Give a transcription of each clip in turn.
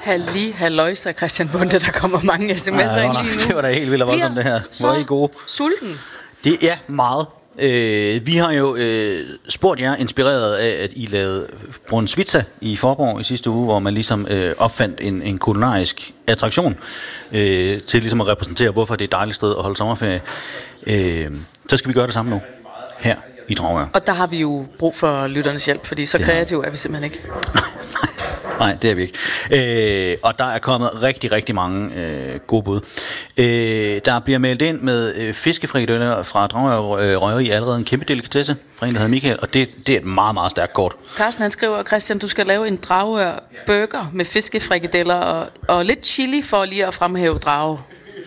Halløjsa, Christian Bonde, der kommer mange sms'er ind lige nu. Det var da helt vildt voldsomt, det her. Hvor er I gode? Sulten. Det er meget. Vi har jo spurgt jer, inspireret af, at I lavede Brunsvitsa i Forborg i sidste uge, hvor man ligesom opfandt en kulinarisk attraktion til ligesom at repræsentere, hvorfor det er et dejligt sted at holde sommerferie. Så skal vi gøre det samme nu, her i Dragør. Og der har vi jo brug for lytternes hjælp, fordi så kreative er vi simpelthen ikke. Nej, det er vi ikke. Og der er kommet rigtig, rigtig mange gode bud. Der bliver meldt ind med fiskefrikadeller fra Dragør Røgeri, allerede en kæmpe delikatesse fra en, der hedder Michael, og det er et meget, meget stærkt kort. Carsten, han skriver, Christian, du skal lave en Dragør burger med fiskefrikadeller og lidt chili for lige at fremhæve Drage.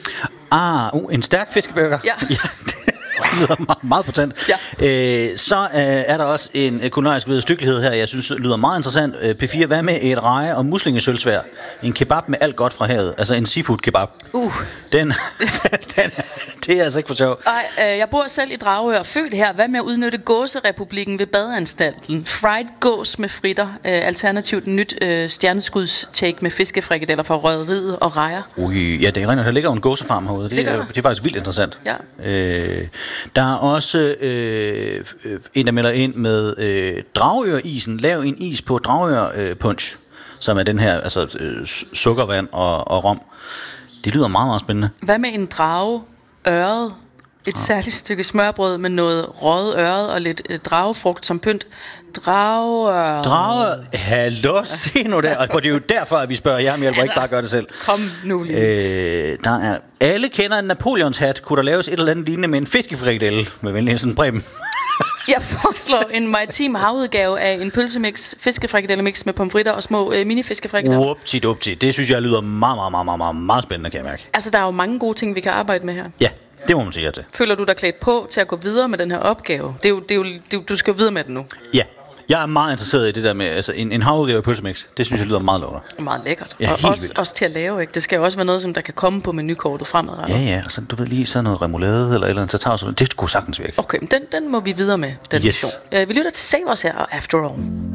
En stærk fiskeburger? Ja. Det lyder meget, meget potent. Ja. Så er der også en kulinarisk vederstyggelighed her, jeg synes lyder meget interessant. P4, hvad med et reje- og muslingesølvsvær? En kebab med alt godt fra havet, altså en seafood kebab. Det er altså ikke for sjov. Nej, jeg bor selv i Dragør, født her. Hvad med at udnytte gåserepublikken ved badeanstalten? Fried gås med fritter, alternativt nyt stjerneskudstake med fiskefrikadeller fra Røgeriet og rejer. Ja, det er rent, der ligger jo en gåsefarm herude. Det er faktisk vildt interessant. Ja. Der er også en, der melder ind med Dragør-isen. Lav en is på Dragør-punch, som er den her, altså sukkervand og rom. Det lyder meget, meget spændende. Hvad med en drageøret? Et særligt stykke smørbrød med noget røget øret og lidt dragefrugt som pynt. Drage, hallo, se nu der. Og det er jo derfor, at vi spørger jer, om jeg ikke bare gøre det selv. Kom nu lige. Der er, alle kender en Napoleons hat. Kunne der laves et eller andet lignende med en fiskefrikadelle? Med venlig sådan Preben. Jeg foreslår en maritim havudgave af en pølsemix, fiskefrikadellemix med pomfritter og små mini-fiskefrikadeller. Upti. Det synes jeg lyder meget, meget, meget, meget, meget spændende, kan jeg mærke. Altså, der er jo mange gode ting, vi kan arbejde med her. Ja. Det må man sige til. Føler du dig klædt på til at gå videre med den her opgave? Du skal jo videre med det nu. Ja, jeg er meget interesseret i det der med altså en havudgave af pølsemix. Det synes jeg lyder meget lovende. Meget lækkert. Ja, og også til at lave, ikke? Det skal jo også være noget, som der kan komme på menukortet fremadrettet. Ja, og så du ved lige så noget remoulade eller andet, så tager det skulle sagtens virke. Okay, men den må vi videre med, den mission. Vi lytter til Save Us her og After All.